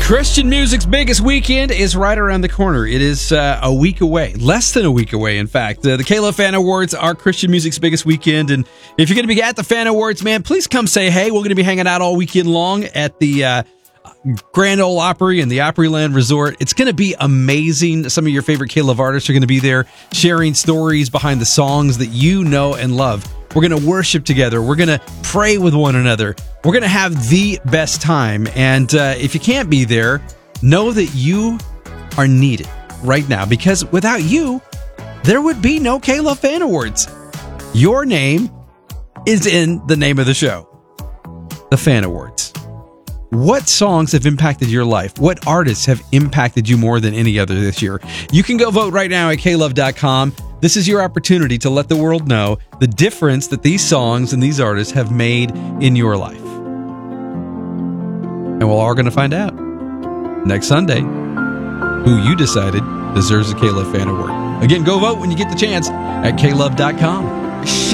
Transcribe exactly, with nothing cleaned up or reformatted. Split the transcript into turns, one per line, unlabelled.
Christian music's biggest weekend is right around the corner. It is uh, a week away, less than a week away, in fact. Uh, the K-Love Fan Awards are Christian music's biggest weekend, and if you're going to be at the Fan Awards, man, please come say hey. We're going to be hanging out all weekend long at the uh, Grand Ole Opry and the Opryland Resort. It's going to be amazing. Some of your favorite K-Love artists are going to be there, sharing stories behind the songs that you know and love. We're going to worship together. We're going to pray with one another. We're going to have the best time. And uh, if you can't be there, know that you are needed right now, because without you, there would be no K-Love Fan Awards. Your name is in the name of the show, the Fan Awards. What songs have impacted your life? What artists have impacted you more than any other this year? You can go vote right now at K love dot com. This is your opportunity to let the world know the difference that these songs and these artists have made in your life. And we're all going to find out next Sunday who you decided deserves a K-Love Fan Award. Again, go vote when you get the chance at K love dot com.